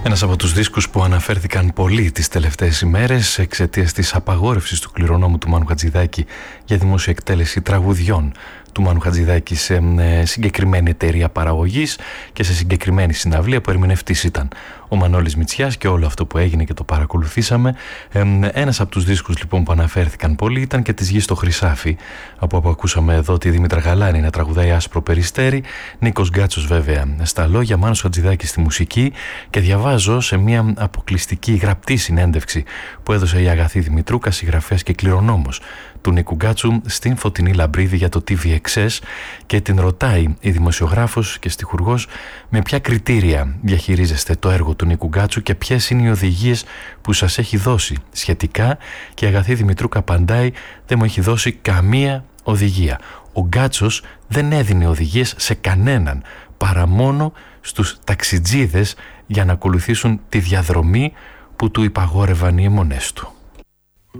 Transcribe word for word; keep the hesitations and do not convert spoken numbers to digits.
Ένας από τους δίσκους που αναφέρθηκαν πολύ τις τελευταίες ημέρες εξαιτίας της απαγόρευσης του κληρονόμου του Μάνου Χατζηδάκη για δημόσια εκτέλεση τραγουδιών του Μάνου Χατζηδάκη σε συγκεκριμένη εταιρεία παραγωγής και σε συγκεκριμένη συναυλία που ερμηνευτής ήταν ο Μανώλης Μητσιάς και όλο αυτό που έγινε και το παρακολουθήσαμε. Ένας από τους δίσκους λοιπόν που αναφέρθηκαν πολύ ήταν και της Γης στο Χρυσάφι, από όπου ακούσαμε εδώ τη Δήμητρα Γαλάνη να τραγουδάει Άσπρο Περιστέρι, Νίκος Γκάτσος βέβαια στα λόγια, Μάνος Χατζηδάκης στη μουσική, και διαβάζω σε μια αποκλειστική γραπτή συνέντευξη που έδωσε η Αγαθή Δημητρούκα, συγγραφέας και κληρονόμος του Νίκου Γκάτσου, στην Φωτεινή Λαμπρίδη για το τι βι εξ ες, και την ρωτάει η δημοσιογράφος και στιχουργός με ποια κριτήρια διαχειρίζεστε το έργο του Νίκου Γκάτσου και ποιες είναι οι οδηγίες που σας έχει δώσει σχετικά, και η Αγαθή Δημητρούκα απαντάει: δεν μου έχει δώσει καμία οδηγία. Ο Γκάτσος δεν έδινε οδηγίες σε κανέναν παρά μόνο στους ταξιτζίδες για να ακολουθήσουν τη διαδρομή που του υπαγόρευαν οι αιμονές του.